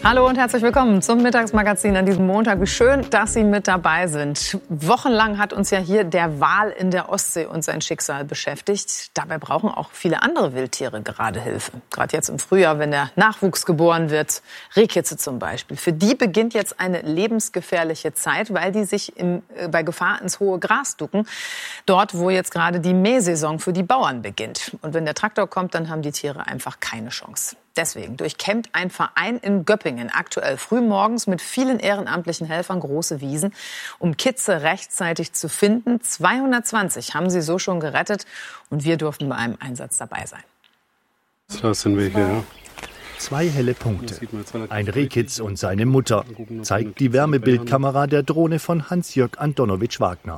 Hallo und herzlich willkommen zum Mittagsmagazin an diesem Montag. Wie schön, dass Sie mit dabei sind. Wochenlang hat uns ja hier der Wal in der Ostsee und sein Schicksal beschäftigt. Dabei brauchen auch viele andere Wildtiere gerade Hilfe. Gerade jetzt im Frühjahr, wenn der Nachwuchs geboren wird, Rehkitze zum Beispiel. Für die beginnt jetzt eine lebensgefährliche Zeit, weil die sich bei Gefahr ins hohe Gras ducken. Dort, wo jetzt gerade die Mähsaison für die Bauern beginnt. Und wenn der Traktor kommt, dann haben die Tiere einfach keine Chance. Deswegen durchkämmt ein Verein in Göppingen aktuell frühmorgens mit vielen ehrenamtlichen Helfern große Wiesen, um Kitze rechtzeitig zu finden. 220 haben sie so schon gerettet und wir durften bei einem Einsatz dabei sein. Das sind welche, ja. 2 helle Punkte. Ein Rehkitz und seine Mutter, zeigt die Wärmebildkamera der Drohne von Hans-Jörg Antonowitsch-Wagner.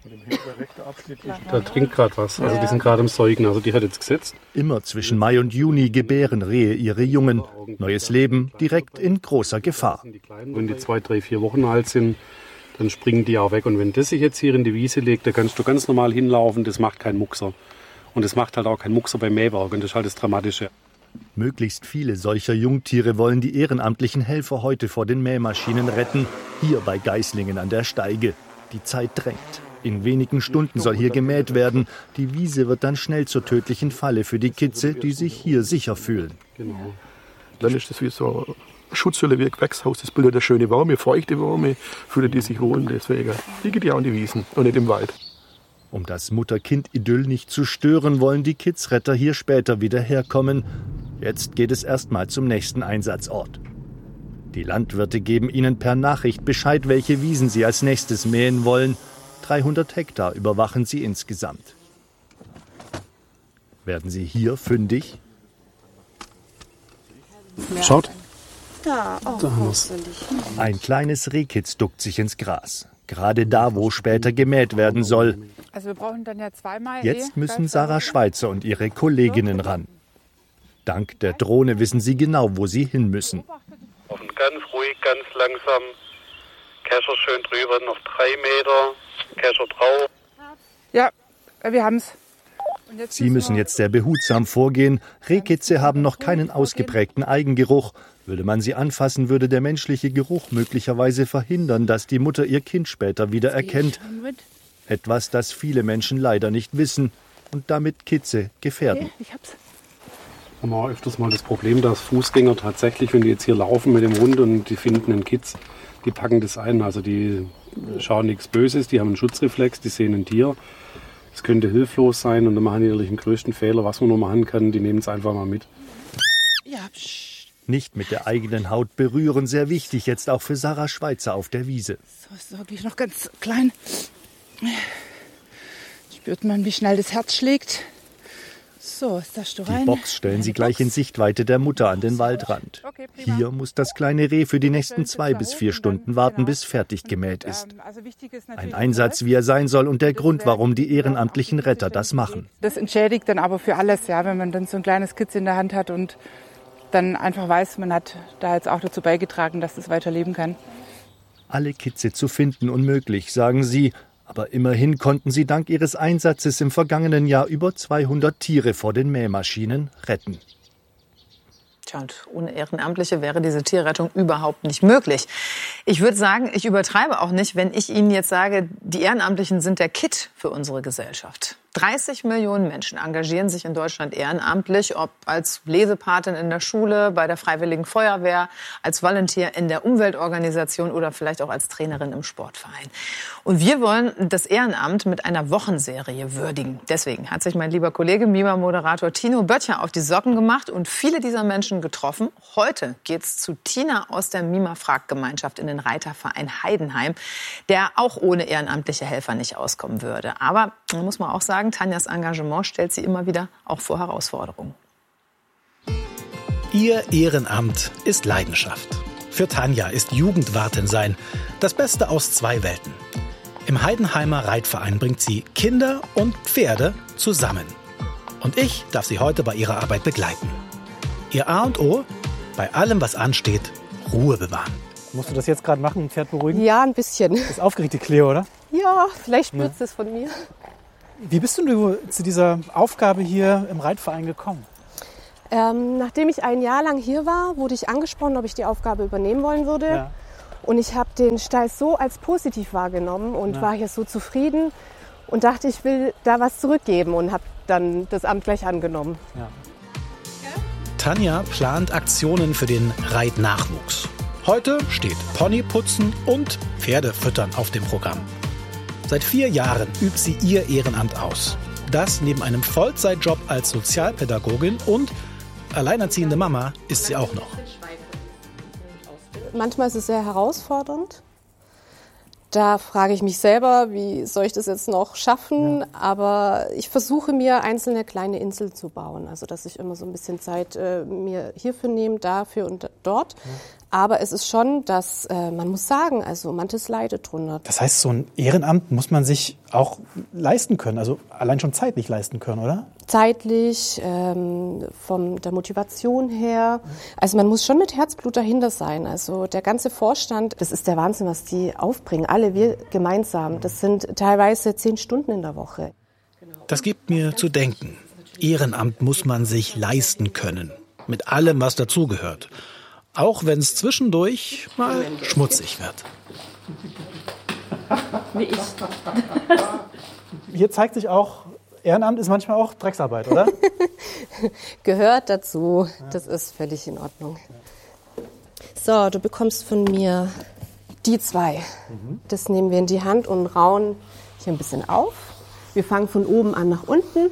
Da trinkt gerade was, also die sind gerade im Säugen, also die hat jetzt gesetzt. Immer zwischen Mai und Juni gebären Rehe ihre Jungen. Neues Leben direkt in großer Gefahr. Wenn die 2, 3, 4 Wochen alt sind, dann springen die auch weg. Und wenn das sich jetzt hier in die Wiese legt, da kannst du ganz normal hinlaufen, das macht keinen Muckser. Und das macht halt auch keinen Muckser beim Mähwerk und das ist halt das Dramatische. Möglichst viele solcher Jungtiere wollen die ehrenamtlichen Helfer heute vor den Mähmaschinen retten, hier bei Geislingen an der Steige. Die Zeit drängt. In wenigen Stunden soll hier gemäht werden. Die Wiese wird dann schnell zur tödlichen Falle für die Kitze, die sich hier sicher fühlen. Genau. Dann ist das wie so eine Schutzhülle, wie ein Gewächshaus. Das bildet eine schöne Wärme, feuchte Wärme, für die sich holen. Deswegen liegen die auch in die Wiesen und nicht im Wald. Um das Mutter-Kind-Idyll nicht zu stören, wollen die Kitzretter hier später wieder herkommen. Jetzt geht es erstmal zum nächsten Einsatzort. Die Landwirte geben ihnen per Nachricht Bescheid, welche Wiesen sie als nächstes mähen wollen. 300 Hektar überwachen sie insgesamt. Werden sie hier fündig? Schaut. Da, oh, Da haben wir's. Ein kleines Rehkitz duckt sich ins Gras. Gerade da, wo später gemäht werden soll. Also wir brauchen dann ja zweimal. Jetzt müssen Sarah Schweitzer und ihre Kolleginnen ran. Dank der Drohne wissen sie genau, wo sie hin müssen. Und ganz ruhig, ganz langsam. Kescher schön drüber, noch 3 Meter. Kescher drauf. Ja, wir haben's. Sie müssen jetzt sehr behutsam vorgehen. Rehkitze haben noch keinen ausgeprägten Eigengeruch. Würde man sie anfassen, würde der menschliche Geruch möglicherweise verhindern, dass die Mutter ihr Kind später wieder erkennt. Etwas, das viele Menschen leider nicht wissen und damit Kitze gefährden. Ich hab's. Haben wir auch öfters mal das Problem, dass Fußgänger tatsächlich, wenn die jetzt hier laufen mit dem Hund und die finden einen Kitz, die packen das ein. Also die schauen nichts Böses, die haben einen Schutzreflex, die sehen ein Tier. Es könnte hilflos sein und dann machen die natürlich den größten Fehler, was man nur machen kann, die nehmen es einfach mal mit. Ja, Nicht mit der eigenen Haut berühren, sehr wichtig jetzt auch für Sarah Schweitzer auf der Wiese. so ist wirklich noch ganz klein. Spürt man, wie schnell das Herz schlägt. So, ist das Die rein. Box stellen sie gleich in Sichtweite der Mutter an den Waldrand. Okay, prima. Hier muss das kleine Reh für die nächsten 2 bis 4 Stunden warten, bis fertig gemäht ist. Also wichtig ist Ein natürlich Einsatz, wie er sein soll und der Grund, warum die ehrenamtlichen Retter das machen. das entschädigt dann aber für alles, ja, wenn man dann so ein kleines Kitz in der Hand hat und dann einfach weiß, man hat da jetzt auch dazu beigetragen, dass es weiterleben kann. Alle Kitze zu finden unmöglich, sagen sie. Aber immerhin konnten sie dank ihres Einsatzes im vergangenen Jahr über 200 Tiere vor den Mähmaschinen retten. Tja, und ohne Ehrenamtliche wäre diese Tierrettung überhaupt nicht möglich. Ich würde sagen, ich übertreibe auch nicht, wenn ich Ihnen jetzt sage, die Ehrenamtlichen sind der Kitt für unsere Gesellschaft. 30 Millionen Menschen engagieren sich in Deutschland ehrenamtlich, ob als Lesepatin in der Schule, bei der Freiwilligen Feuerwehr, als Volunteer in der Umweltorganisation oder vielleicht auch als Trainerin im Sportverein. Und wir wollen das Ehrenamt mit einer Wochenserie würdigen. Deswegen hat sich mein lieber Kollege, MIMA-Moderator Tino Böttcher auf die Socken gemacht und viele dieser Menschen getroffen. Heute geht's zu Tina aus der MIMA-Frag-Gemeinschaft in den Reiterverein Heidenheim, der auch ohne ehrenamtliche Helfer nicht auskommen würde. Aber man muss man auch sagen, Tanjas Engagement stellt sie immer wieder auch vor Herausforderungen. Ihr Ehrenamt ist Leidenschaft. Für Tanja ist Jugendwartin-Sein das Beste aus 2 Welten. Im Heidenheimer Reitverein bringt sie Kinder und Pferde zusammen. Und ich darf sie heute bei ihrer Arbeit begleiten. Ihr A und O, bei allem, was ansteht, Ruhe bewahren. Musst du das jetzt gerade machen, ein Pferd beruhigen? Ja, ein bisschen. Das ist aufgeregt, die Cleo, oder? Ja, vielleicht spürt es von mir. Wie bist denn du zu dieser Aufgabe hier im Reitverein gekommen? Nachdem ich ein Jahr lang hier war, wurde ich angesprochen, ob ich die Aufgabe übernehmen wollen würde. Ja. Und ich habe den Stall so als positiv wahrgenommen und war hier so zufrieden und dachte, ich will da was zurückgeben und habe dann das Amt gleich angenommen. Ja. Tanja plant Aktionen für den Reitnachwuchs. Heute steht Ponyputzen und Pferdefüttern auf dem Programm. Seit 4 Jahren übt sie ihr Ehrenamt aus. Das neben einem Vollzeitjob als Sozialpädagogin und alleinerziehende Mama ist sie auch noch. Manchmal ist es sehr herausfordernd. Da frage ich mich selber, wie soll ich das jetzt noch schaffen? Ja. Aber ich versuche mir einzelne kleine Inseln zu bauen. Also dass ich immer so ein bisschen Zeit mir hierfür nehme, dafür und dort. Ja. Aber es ist schon, dass man muss sagen, also manches leidet drunter. Das heißt, so ein Ehrenamt muss man sich auch leisten können, also allein schon zeitlich leisten können, oder? Zeitlich, von der Motivation her. Also man muss schon mit Herzblut dahinter sein. Also der ganze Vorstand, das ist der Wahnsinn, was die aufbringen. Alle wir gemeinsam. Das sind teilweise 10 Stunden in der Woche. Das gibt mir zu denken. Ehrenamt muss man sich leisten können. Mit allem, was dazugehört. Auch wenn es zwischendurch mal schmutzig wird. Wie ich. Hier zeigt sich auch, Ehrenamt ist manchmal auch Drecksarbeit, oder? Gehört dazu. Das ist völlig in Ordnung. So, du bekommst von mir die 2. Das nehmen wir in die Hand und rauen hier ein bisschen auf. Wir fangen von oben an nach unten.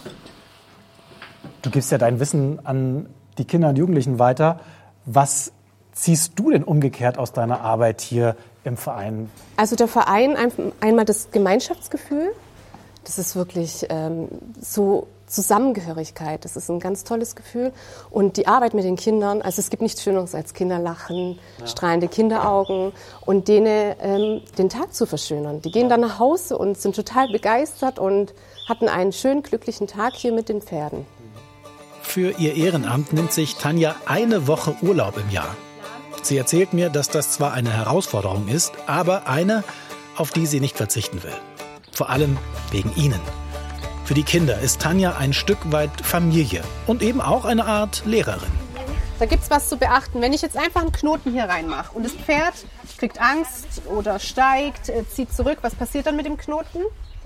Du gibst ja dein Wissen an die Kinder und Jugendlichen weiter. Was ziehst du denn umgekehrt aus deiner Arbeit hier im Verein? Also der Verein, einmal das Gemeinschaftsgefühl. Das ist wirklich so Zusammengehörigkeit. Das ist ein ganz tolles Gefühl. Und die Arbeit mit den Kindern, also es gibt nichts Schöneres als Kinder lachen, strahlende Kinderaugen und denen den Tag zu verschönern. Die gehen dann nach Hause und sind total begeistert und hatten einen schönen, glücklichen Tag hier mit den Pferden. Für ihr Ehrenamt nimmt sich Tanja 1 Woche Urlaub im Jahr. Sie erzählt mir, dass das zwar eine Herausforderung ist, aber eine, auf die sie nicht verzichten will. Vor allem wegen ihnen. Für die Kinder ist Tanja ein Stück weit Familie und eben auch eine Art Lehrerin. Da gibt's was zu beachten. Wenn ich jetzt einfach einen Knoten hier reinmache und das Pferd kriegt Angst oder steigt, zieht zurück, was passiert dann mit dem Knoten?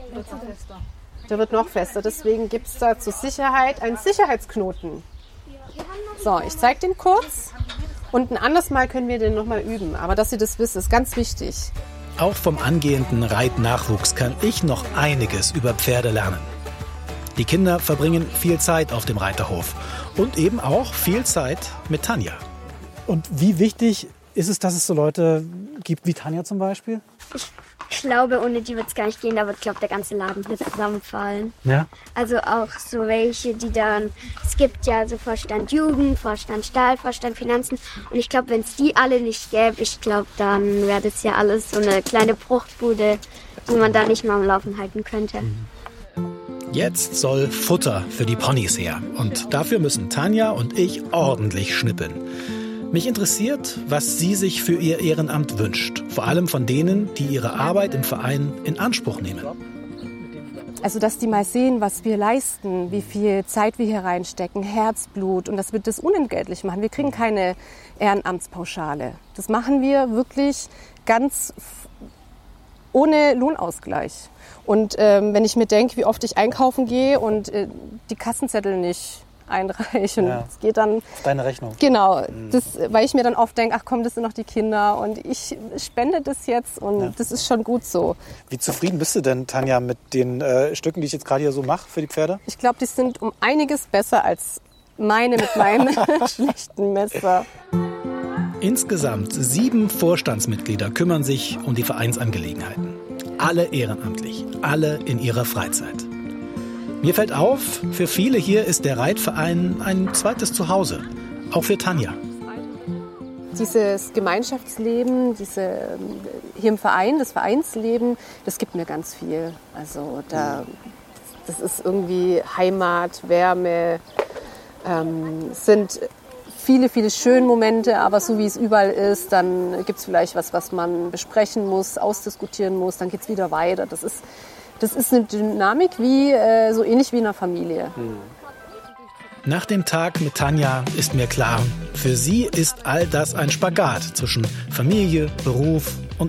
Der wird noch fester. Deswegen gibt es da zur Sicherheit einen Sicherheitsknoten. So, ich zeige den kurz und ein anderes Mal können wir den nochmal üben. Aber dass ihr das wisst, ist ganz wichtig. Auch vom angehenden Reitnachwuchs kann ich noch einiges über Pferde lernen. Die Kinder verbringen viel Zeit auf dem Reiterhof und eben auch viel Zeit mit Tanja. Und wie wichtig ist es, dass es so Leute gibt wie Tanja zum Beispiel? Ich glaube, ohne die wird es gar nicht gehen. Da wird, glaube ich, der ganze Laden hier zusammenfallen. Ja. Also auch so welche, die dann... Es gibt ja so Vorstand Jugend, Vorstand Stall, Vorstand Finanzen. Und ich glaube, wenn es die alle nicht gäbe, ich glaube, dann wäre das ja alles so eine kleine Bruchbude, die man da nicht mal am Laufen halten könnte. Jetzt soll Futter für die Ponys her. Und dafür müssen Tanja und ich ordentlich schnippeln. Mich interessiert, was sie sich für ihr Ehrenamt wünscht. Vor allem von denen, die ihre Arbeit im Verein in Anspruch nehmen. Also, dass die mal sehen, was wir leisten, wie viel Zeit wir hier reinstecken, Herzblut und dass wir das unentgeltlich machen. Wir kriegen keine Ehrenamtspauschale. Das machen wir wirklich ganz ohne Lohnausgleich. Und wenn ich mir denke, wie oft ich einkaufen gehe und die Kassenzettel nicht einreiche und es geht dann... Auf deine Rechnung. Genau, weil ich mir dann oft denke, ach komm, das sind noch die Kinder und ich spende das jetzt und das ist schon gut so. Wie zufrieden bist du denn, Tanja, mit den Stücken, die ich jetzt gerade hier so mache für die Pferde? Ich glaube, die sind um einiges besser als meine mit meinem schlechten Messer. Insgesamt 7 Vorstandsmitglieder kümmern sich um die Vereinsangelegenheiten. Alle ehrenamtlich, alle in ihrer Freizeit. Mir fällt auf, für viele hier ist der Reitverein ein zweites Zuhause, auch für Tanja. Dieses Gemeinschaftsleben, hier im Verein, das Vereinsleben, das gibt mir ganz viel. Also das ist irgendwie Heimat, Wärme, sind viele, viele schöne Momente, aber so wie es überall ist, dann gibt es vielleicht was man besprechen muss, ausdiskutieren muss, dann geht es wieder weiter. Das ist eine Dynamik so ähnlich wie in einer Familie. Nach dem Tag mit Tanja ist mir klar, für sie ist all das ein Spagat zwischen Familie, Beruf und